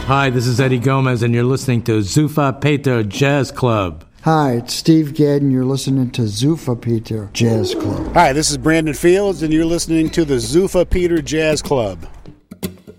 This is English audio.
Hi, this is Eddie Gomez, and you're listening to Zufa Peter Jazz Club. Hi, it's Steve Gadd, and you're listening to Zufa Peter Jazz Club. Hi, this is Brandon Fields, and you're listening to the Zufa Peter Jazz Club.